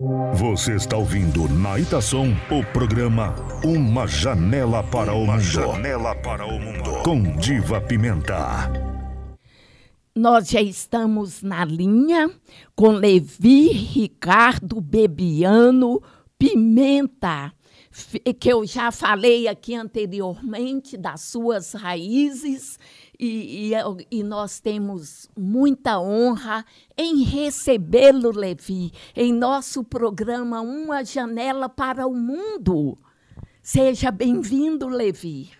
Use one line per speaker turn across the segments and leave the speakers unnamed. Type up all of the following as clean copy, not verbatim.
Você está ouvindo na Itação o programa Uma Janela para o Mundo. Com Diva Pimenta.
Nós já estamos na linha com Levi Ricardo Bebiano Pimenta, que eu já falei aqui anteriormente das suas raízes, e nós temos muita honra em recebê-lo, Levi, em nosso programa Uma Janela para o Mundo. Seja bem-vindo, Levi.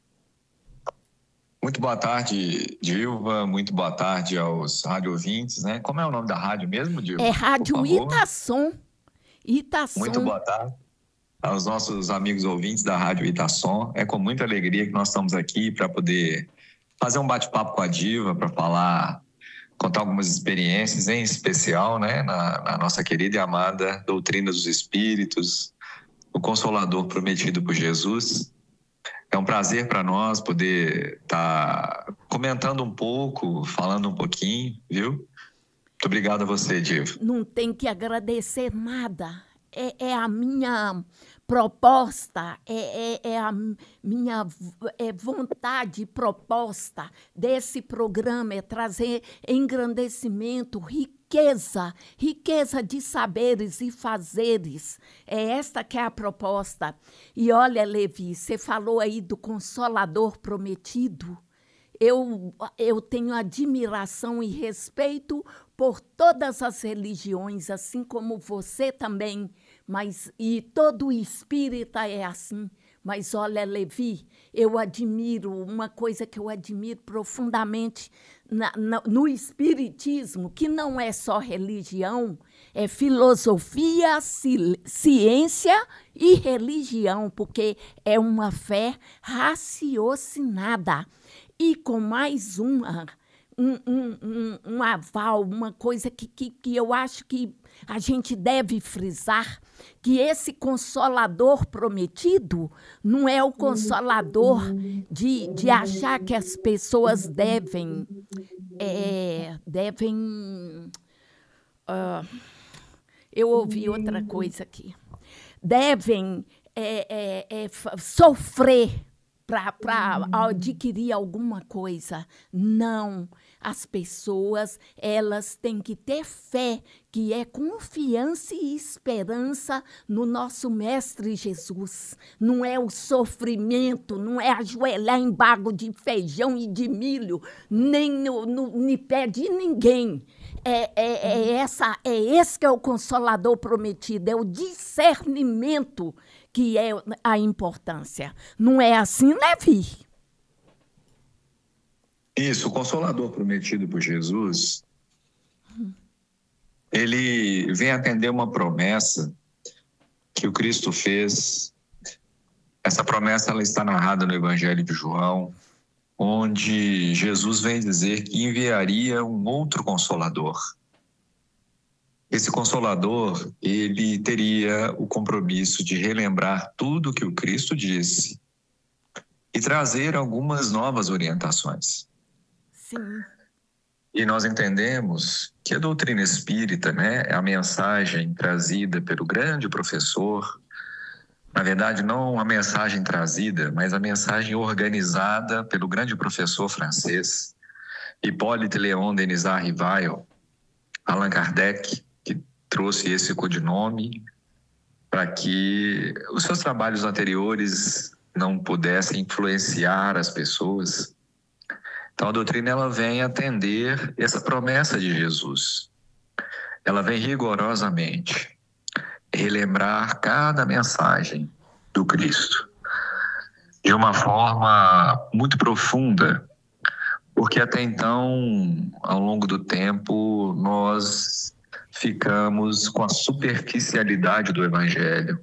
Muito boa tarde, Dilva. Muito boa tarde aos rádio ouvintes, né? Como é o nome da rádio mesmo, Dilva?
É Rádio Itação.
Muito boa tarde aos nossos amigos ouvintes da Rádio Itação. É com muita alegria que nós estamos aqui para poder fazer um bate-papo com a Diva, para falar, contar algumas experiências, em especial, né, na nossa querida e amada doutrina dos Espíritos, o Consolador prometido por Jesus. É um prazer para nós poder estar comentando um pouco, falando um pouquinho, viu? Muito obrigado a você, Diva.
Não tem que agradecer nada. É a minha proposta, é a minha vontade proposta desse programa, é trazer engrandecimento, riqueza de saberes e fazeres. É esta que é a proposta. E olha, Levi, você falou aí do Consolador prometido. Eu tenho admiração e respeito por todas as religiões, assim como você também, e todo espírita é assim. Mas olha, Levi, eu admiro, uma coisa que eu admiro profundamente no espiritismo, que não é só religião, é filosofia, ciência e religião, porque é uma fé raciocinada. E com mais um aval, uma coisa que eu acho que a gente deve frisar, que esse Consolador prometido não é o Consolador de achar que as pessoas devem eu ouvi outra coisa aqui, devem sofrer para adquirir alguma coisa. Não, as pessoas, elas têm que ter fé, que é confiança e esperança no nosso Mestre Jesus. Não é o sofrimento, não é ajoelhar em bago de feijão e de milho, nem no pé de ninguém. Esse que é o Consolador prometido, é o discernimento que é a importância. Não é assim, Levi?
Isso, o Consolador prometido por Jesus, ele vem atender uma promessa que o Cristo fez. Essa promessa ela está narrada no Evangelho de João, onde Jesus vem dizer que enviaria um outro Consolador. Esse Consolador, ele teria o compromisso de relembrar tudo que o Cristo disse e trazer algumas novas orientações.
Sim.
E nós entendemos que a doutrina espírita, né, é a mensagem trazida pelo grande professor, na verdade não a mensagem trazida, mas a mensagem organizada pelo grande professor francês, Hippolyte Léon Denisard Rivail, Allan Kardec, trouxe esse codinome para que os seus trabalhos anteriores não pudessem influenciar as pessoas. Então, a doutrina ela vem atender essa promessa de Jesus. Ela vem rigorosamente relembrar cada mensagem do Cristo de uma forma muito profunda, porque até então, ao longo do tempo, nós ficamos com a superficialidade do Evangelho.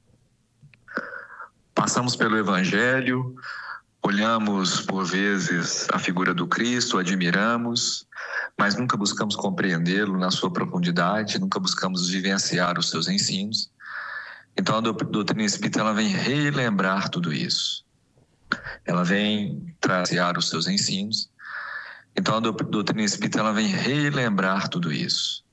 Passamos pelo Evangelho, olhamos por vezes a figura do Cristo, admiramos, mas nunca buscamos compreendê-lo na sua profundidade, nunca buscamos vivenciar os seus ensinos. Então a doutrina espírita ela vem relembrar tudo isso. Ela vem trazer os seus ensinos. Então a doutrina espírita ela vem relembrar tudo isso.